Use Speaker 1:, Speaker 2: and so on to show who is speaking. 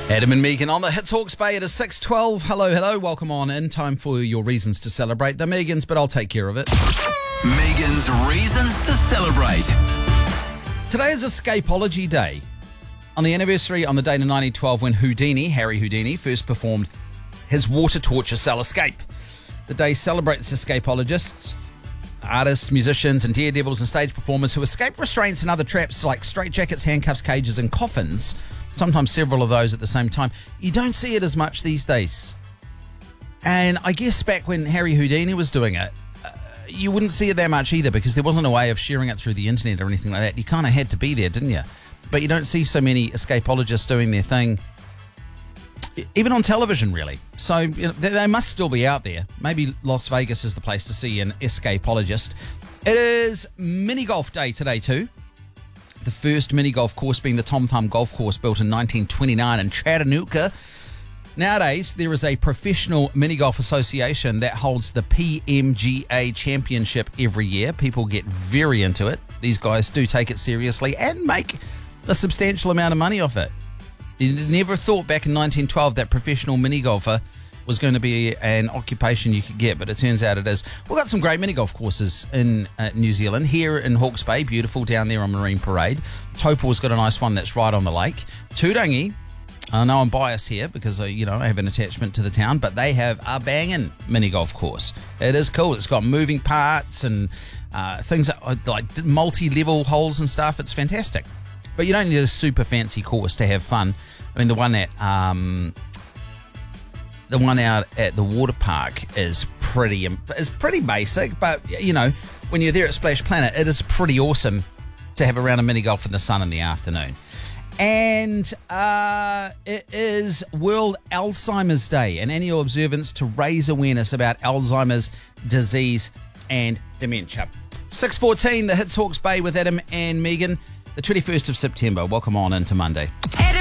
Speaker 1: Adam and Megan on the Hits Hawke's Bay. It is 6:12. Hello. Welcome on in. Time for your reasons to celebrate. They're Megan's, but I'll take care of it.
Speaker 2: Megan's Reasons to Celebrate.
Speaker 1: Today is Escapology Day. On the anniversary on the date of 1912 when Harry Houdini, first performed his water torture cell escape. The day celebrates escapologists, artists, musicians and daredevils and stage performers who escape restraints and other traps like straitjackets, handcuffs, cages and coffins, sometimes several of those at the same time. You don't see it as much these days. And I guess back when Harry Houdini was doing it, you wouldn't see it that much either because there wasn't a way of sharing it through the internet or anything like that. You kind of had to be there, didn't you? But you don't see so many escapologists doing their thing, even on television, really. So they must still be out there. Maybe Las Vegas is the place to see an escapologist. It is mini golf day today too. The first mini golf course being the Tom Thumb Golf Course, built in 1929 in Chattanooga. Nowadays, there is a professional mini golf association that holds the PMGA Championship every year. People get very into it. These guys do take it seriously and make a substantial amount of money off it. You never thought back in 1912 that professional mini golfer was going to be an occupation you could get, but it turns out it is. We've got some great mini golf courses in New Zealand. Here in Hawke's Bay, beautiful down there on Marine Parade. Taupō's got a nice one that's right on the lake. Turangi, I know I'm biased here because I have an attachment to the town, but they have a banging mini golf course. It is cool. It's got moving parts and things like multi-level holes and stuff. It's fantastic. But you don't need a super fancy course to have fun. I mean, the one out at the water park is pretty basic, but when you're there at Splash Planet, it is pretty awesome to have a round of mini golf in the sun in the afternoon. And it is World Alzheimer's Day, an annual observance to raise awareness about Alzheimer's disease and dementia. 6:14, the Hits Hawke's Bay with Adam and Megan, the 21st of September. Welcome on into Monday.